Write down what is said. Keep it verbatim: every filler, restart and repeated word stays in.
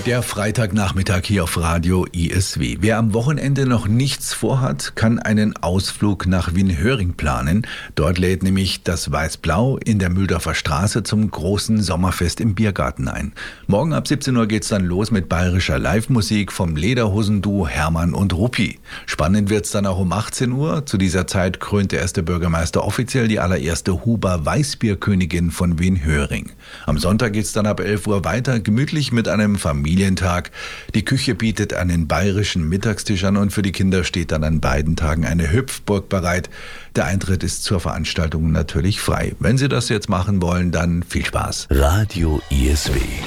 Der Freitagnachmittag hier auf Radio I S W. Wer am Wochenende noch nichts vorhat, kann einen Ausflug nach Wienhöring planen. Dort lädt nämlich das Weiß-Blau in der Mühldorfer Straße zum großen Sommerfest im Biergarten ein. Morgen ab siebzehn Uhr geht's dann los mit bayerischer Live-Musik vom Lederhosenduo Hermann und Ruppi. Spannend wird's dann auch um achtzehn Uhr. Zu dieser Zeit krönt der erste Bürgermeister offiziell die allererste Huber Weißbierkönigin von Wienhöring. Am Sonntag geht's dann ab elf Uhr weiter, gemütlich mit einem Familientag. Die Küche bietet einen bayerischen Mittagstisch an und für die Kinder steht dann an beiden Tagen eine Hüpfburg bereit. Der Eintritt ist zur Veranstaltung natürlich frei. Wenn Sie das jetzt machen wollen, dann viel Spaß. Radio I S W.